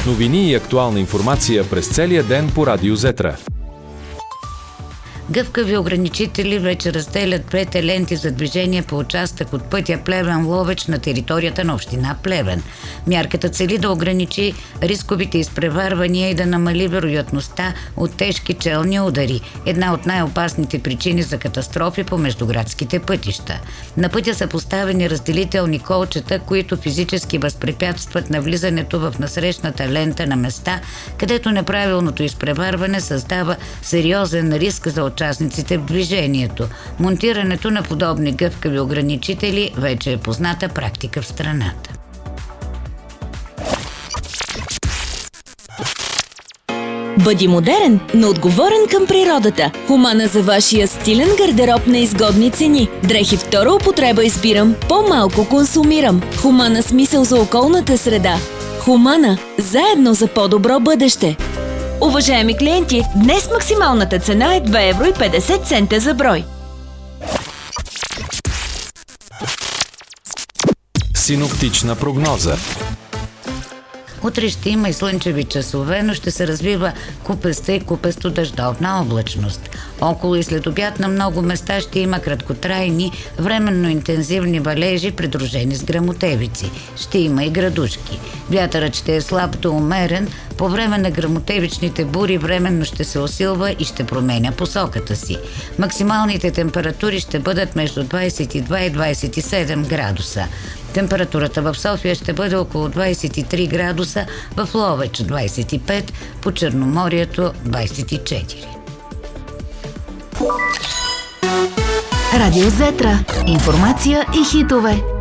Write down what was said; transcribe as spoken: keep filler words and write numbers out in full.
Новини и актуална информация през целия ден по Радио Зетра. Гъвкави ограничители вече разделят двете ленти за движение по участък от пътя Плевен-Ловеч на територията на община Плевен. Мярката цели да ограничи рисковите изпреварвания и да намали вероятността от тежки челни удари, една от най-опасните причини за катастрофи по междуградските пътища. На пътя са поставени разделителни колчета, които физически възпрепятстват навлизането в насрещната лента на места, където неправилното изпреварване създава сериозен риск за участниците в движението. Монтирането на подобни гъвкави ограничители вече е позната практика в страната. Бъди модерен, но отговорен към природата. Хумана за вашия стилен гардероб на изгодни цени. Дрехи втора употреба избирам, по-малко консумирам. Хумана с мисъл за околната среда. Хумана – заедно за по-добро бъдеще. Уважаеми клиенти, днес максималната цена е два евро и петдесет цента за брой. Синоптична прогноза. Утре ще има и слънчеви часове, но ще се развива купеста и купесто дъждовна облачност. Около и след обяд на много места ще има краткотрайни, временно интензивни валежи, придружени с гръмотевици. Ще има и градушки. Вятърът ще е слаб до умерен. По време на гръмотевичните бури временно ще се усилва и ще променя посоката си. Максималните температури ще бъдат между двадесет и два и двадесет и седем градуса. Температурата в София ще бъде около двадесет и три градуса, в Ловеч двадесет и пет, по Черноморието двадесет и четири. Радио Зетра. Информация и хитове.